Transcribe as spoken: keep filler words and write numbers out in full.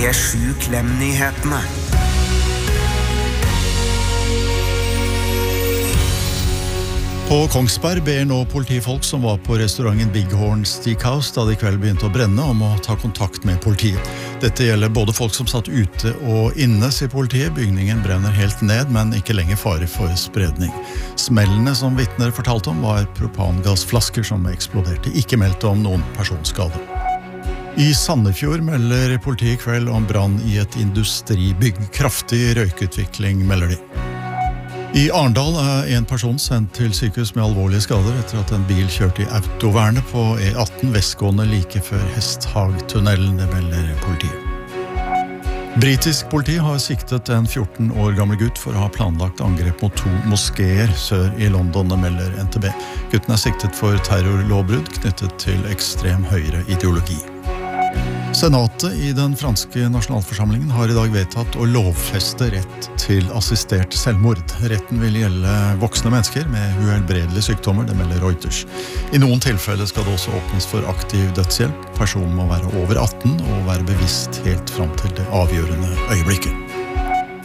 P sju Klem-nyhetene. På Kongsberg ber nå politifolk som var på restauranten Big Horn Steakhouse da det i kveld begynte å brenne om å ta kontakt med politiet. Dette gjelder både folk som satt ute og inne, sier politiet. Bygningen brenner helt ned, men ikke lenger fare for spredning. Smellene som vitner fortalte om var propangassflasker som eksploderte, ikke meldt om noen personskade. I Sandefjord melder politiet i kveld om brann i et industribygg. Kraftig røykutvikling, melder de. I Arendal er en person sendt til sykehus med alvorlige skader etter at en bil kjørte i autovernet på E atten vestgående like før Hesthagtunnelen, det melder politiet. Britisk politi har siktet en fjorten år gammel gutt for å ha planlagt angrep mot to moskeer sør i London, det melder N T B. Gutten er siktet for terrorlovbrudd knyttet til ekstrem høyre ideologi. Senatet i den franske nasjonalforsamlingen har i dag vedtatt å lovfeste rett til assistert selvmord. Retten vil gjelde voksne mennesker med uhelbredelige sykdommer, det melder Reuters. I noen tilfeller skal det også åpnes for aktiv dødshjelp. Personen må være over atten og være bevisst helt fram til det avgjørende øyeblikket.